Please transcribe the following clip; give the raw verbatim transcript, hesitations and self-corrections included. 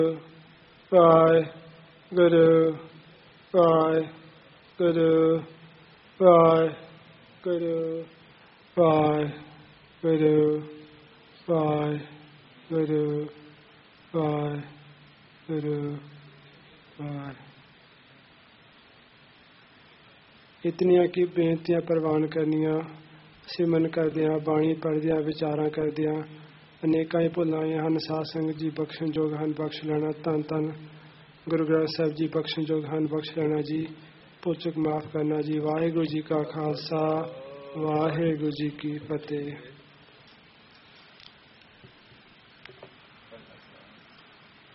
वाहेगुरु वाहेगुरु वाहेगुरु वाहेगुरु वाहेगुरु वाहेगुरु वाहे। इतनियां की बेनतियां प्रवान करनियां सिमन करदियां बाणी पढ़दियां विचारां करदियां अनेकां भुलां हन। साध संगत जी बख्शण जोग हन बख्श लेना। धन धन गुरु ग्रंथ साहिब जी बख्शण जोग हन बख्श लेना जी। भुल चुक माफ करना जी। वाहेगुरु जी का खालसा वाहेगुरु जी की फतेह।